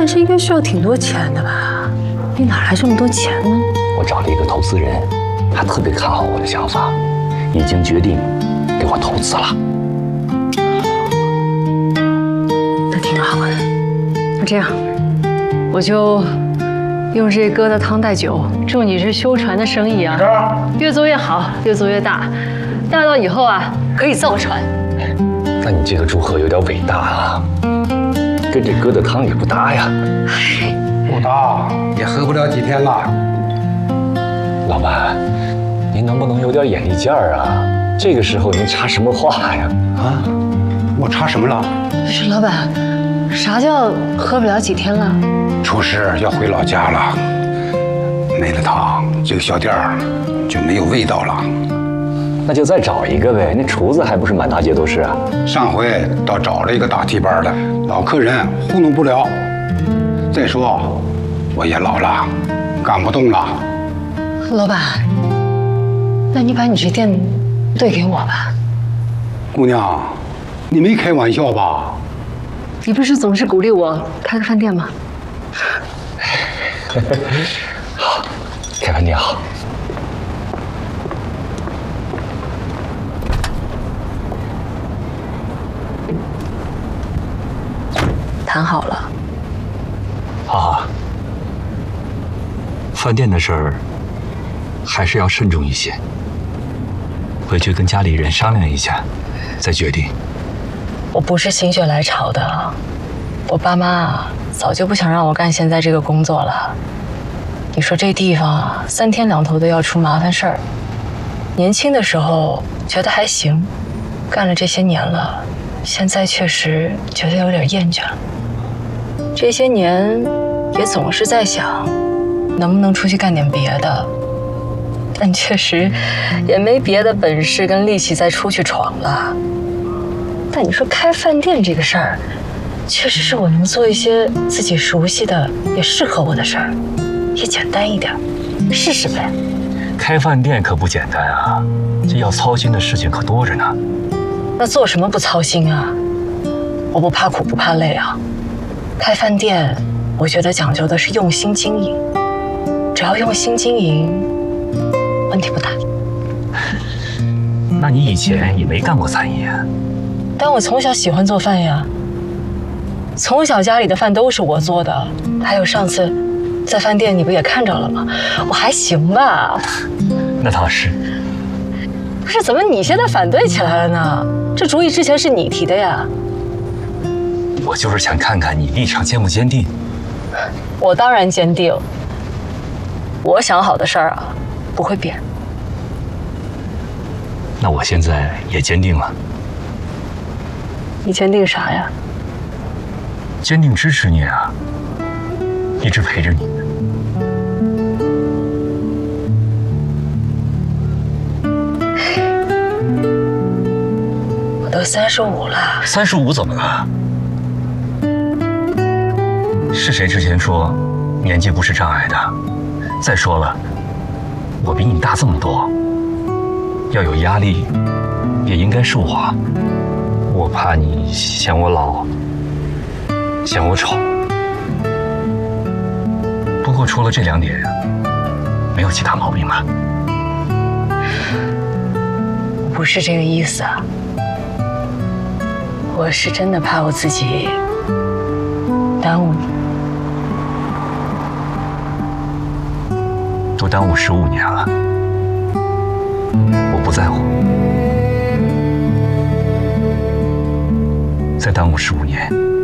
是应该需要挺多钱的吧？你哪来这么多钱呢？ 我找了一个投资人，他特别看好我的想法，已经决定给我投资了。 那挺好的。那这样，我就用这疙瘩汤代酒，祝你这修船的生意啊，越做越好，越做越大，大到以后啊可以造船。 那你这个祝贺有点伟大啊，跟这疙瘩汤也不搭呀。 不搭，也喝不了几天了。 老板，您能不能有点眼力劲儿啊？这个时候您插什么话呀？ 啊，我插什么了？ 不是老板，啥叫喝不了几天了？ 厨师要回老家了，没了汤，这个小店儿就没有味道了。 那就再找一个呗，那厨子还不是满大街都是啊？ 上回倒找了一个打替班的，老客人糊弄不了。再说，我也老了，干不动了。 老板，那你把你这店兑给我吧。 姑娘，你没开玩笑吧？ 你不是总是鼓励我开个饭店吗？ 好，开饭店好。 谈好了。 啊，饭店的事儿还是要慎重一些，回去跟家里人商量一下，再决定。 我不是心血来潮的，我爸妈早就不想让我干现在这个工作了。你说这地方啊，3天2头的要出麻烦事儿。年轻的时候觉得还行，干了这些年了，现在确实觉得有点厌倦了。这些年也总是在想，能不能出去干点别的，但确实也没别的本事跟力气再出去闯了。但你说开饭店这个事儿，确实是我能做一些自己熟悉的、也适合我的事儿，也简单一点，试试呗。 开饭店可不简单啊，这要操心的事情可多着呢。 那做什么不操心啊？我不怕苦不怕累啊。开饭店，我觉得讲究的是用心经营，只要用心经营，问题不大。 那你以前也没干过餐饮啊？ 但我从小喜欢做饭呀，从小家里的饭都是我做的。还有上次在饭店你不也看着了吗？我还行吧。 那倒是。 不是，怎么你现在反对起来了呢？这主意之前是你提的呀。 我就是想看看你立场坚不坚定。 我当然坚定，我想好的事儿啊，不会变。 那我现在也坚定了。 你坚定啥呀？ 坚定支持你啊，一直陪着你。 我都35了。 35怎么了？是谁之前说年纪不是障碍的？再说了，我比你大这么多，要有压力，也应该是我。我怕你嫌我老，嫌我丑。不过除了这2点，没有其他毛病吧？ 不是这个意思啊，我是真的怕我自己耽误你。 都耽误15年了，我不在乎。再耽误15年，